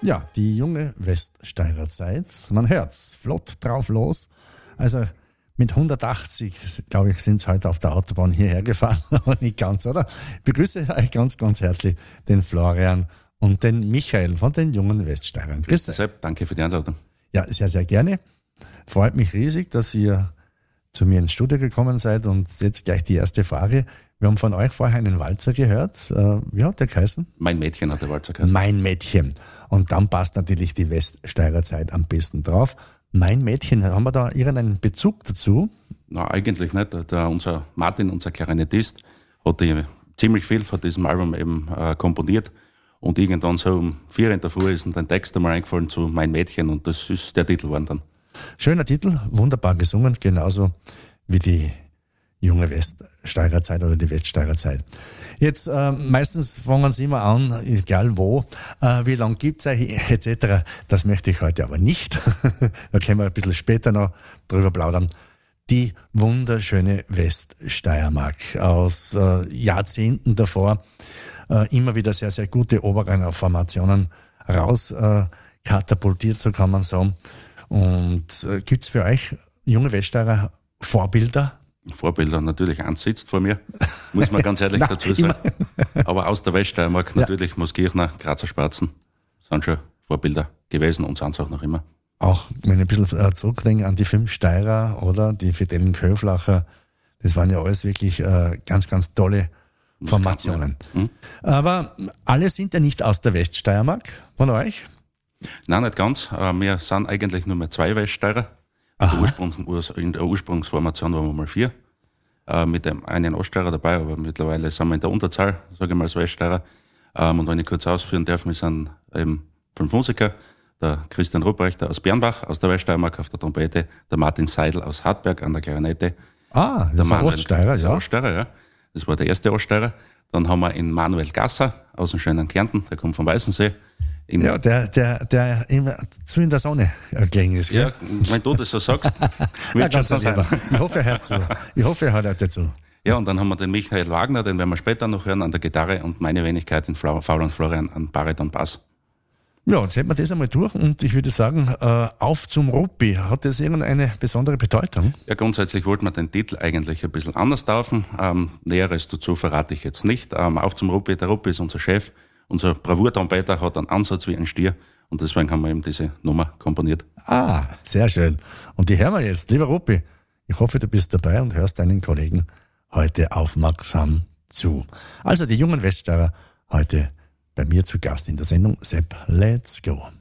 Ja, die junge Weststeirer Zeit. Man hört's, flott drauf los. Also mit 180, glaube ich, sind sie heute auf der Autobahn hierher gefahren, aber nicht ganz, oder? Ich begrüße euch ganz, ganz herzlich den Florian und den Michael von den jungen Weststeirern. Grüß dich. Danke für die Einladung. Ja, sehr, sehr gerne. Freut mich riesig, dass ihr zu mir ins Studio gekommen seid und jetzt gleich die erste Frage. Wir haben von euch vorher einen Walzer gehört. Wie hat der geheißen? Mein Mädchen hat der Walzer geheißen. Mein Mädchen. Und dann passt natürlich die Weststeirer Zeit am besten drauf. Mein Mädchen, haben wir da irgendeinen Bezug dazu? Na, eigentlich nicht. Unser Martin, unser Klarinettist, hat ziemlich viel von diesem Album eben komponiert. Und irgendwann so um 4 in der Früh ist ihm der Text einmal eingefallen zu Mein Mädchen und das ist der Titel geworden dann. Schöner Titel, wunderbar gesungen, genauso wie die junge Weststeirer Zeit oder die Weststeirer Zeit. Jetzt meistens fangen sie immer an, egal wo, wie lang gibt's euch etc. Das möchte ich heute aber nicht. Da können wir ein bisschen später noch drüber plaudern. Die wunderschöne Weststeiermark aus Jahrzehnten davor, immer wieder sehr, sehr gute Oberrheiner Formationen raus katapultiert, so kann man sagen. Und gibt's für euch junge Weststeirer Vorbilder? Vorbilder, natürlich, eins sitzt vor mir, muss man ganz ehrlich dazu sagen. Aber aus der Weststeiermark natürlich Mooskirchner, Grazer Spatzen sind schon Vorbilder gewesen und sind es auch noch immer. Auch wenn ich ein bisschen zurückdenke an die 5 Steirer oder die Fidelen Köflacher, das waren ja alles wirklich ganz, ganz tolle Formationen. Aber alle sind ja nicht aus der Weststeiermark von euch? Nein, nicht ganz. Wir sind eigentlich nur mehr 2 Weststeirer. In der Ursprungsformation waren wir mal 4. Mit dem einen Oststeirer dabei, aber mittlerweile sind wir in der Unterzahl, sage ich mal, als Weststeirer. Und wenn ich kurz ausführen darf, wir sind eben 5 Musiker. Der Christian Rupprechter aus Bernbach, aus der Weststeiermark auf der Trompete. Der Martin Seidel aus Hartberg an der Klarinette. Das ist ein Oststeirer, ja. Oststeirer, ja. Das war der erste Oststeirer. Dann haben wir in Manuel Gasser aus dem schönen Kärnten, der kommt vom Weißensee. Ja, der immer zu in der Sonne gelegen ist. Ja, wenn du das so sagst, wird ganz schon sein. Ich hoffe, er hört zu. Ich hoffe, er hört heute zu. Ja, und dann haben wir den Michael Wagner, den werden wir später noch hören, an der Gitarre und meine Wenigkeit in Faul und Florian an Bariton Bass. Ja, jetzt hätten wir das einmal durch und ich würde sagen, auf zum Ruppi. Hat das irgendeine besondere Bedeutung? Ja, grundsätzlich wollten wir den Titel eigentlich ein bisschen anders taufen. Näheres dazu verrate ich jetzt nicht. Auf zum Ruppi, der Ruppi ist unser Chef. Unser Bravour-Trompeter hat einen Ansatz wie ein Stier und deswegen haben wir eben diese Nummer komponiert. Sehr schön. Und die hören wir jetzt. Lieber Ruppi, ich hoffe, du bist dabei und hörst deinen Kollegen heute aufmerksam zu. Also die jungen Weststeirer heute bei mir zu Gast in der Sendung Sepp, let's go.